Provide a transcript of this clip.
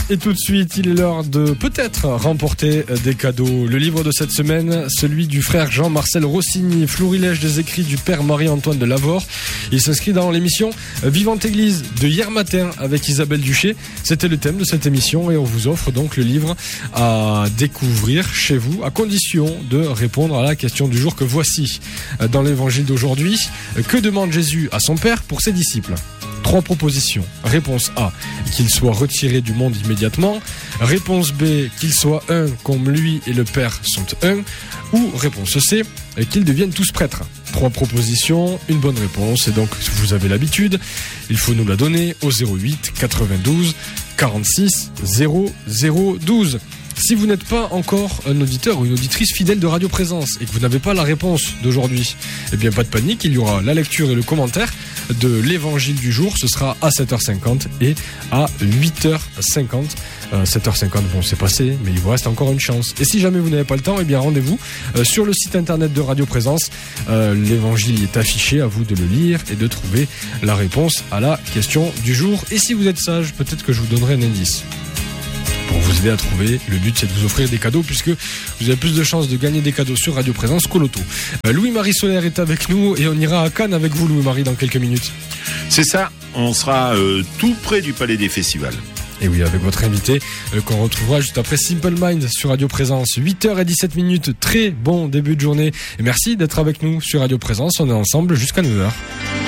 Et tout de suite, il est l'heure de peut-être remporter des cadeaux. Le livre de cette semaine, celui du frère Jean-Marcel Rossini, Florilège des écrits du père Marie-Antoine de Lavore. Il s'inscrit dans l'émission Vivante Église de hier matin avec Isabelle Duché. C'était le thème de cette émission et on vous offre donc le livre à découvrir chez vous à condition de répondre à la question du jour que voici. Dans l'évangile d'aujourd'hui, que demande Jésus à son Père pour ses disciples ? 3 propositions. Réponse A, qu'il soit retiré du monde immédiatement. Réponse B, qu'il soit un comme lui et le Père sont un. Ou réponse C, qu'ils deviennent tous prêtres. 3 propositions, une bonne réponse. Et donc, vous avez l'habitude, il faut nous la donner au 08 92 46 0012. Si vous n'êtes pas encore un auditeur ou une auditrice fidèle de Radio Présence et que vous n'avez pas la réponse d'aujourd'hui, eh bien pas de panique, il y aura la lecture et le commentaire de l'évangile du jour. Ce sera à 7h50 et à 8h50. 7h50, bon c'est passé, mais il vous reste encore une chance. Et si jamais vous n'avez pas le temps, eh bien rendez-vous sur le site internet de Radio Présence. L'évangile est affiché, à vous de le lire et de trouver la réponse à la question du jour. Et si vous êtes sage, peut-être que je vous donnerai un indice pour vous aider à trouver. Le but, c'est de vous offrir des cadeaux puisque vous avez plus de chances de gagner des cadeaux sur Radio Présence qu'au loto. Louis-Marie Solaire est avec nous et on ira à Cannes avec vous, Louis-Marie, dans quelques minutes. C'est ça, on sera tout près du Palais des Festivals. Et oui, avec votre invité qu'on retrouvera juste après Simple Mind sur Radio Présence. 8h17, très bon début de journée. Et merci d'être avec nous sur Radio Présence, on est ensemble jusqu'à 9h.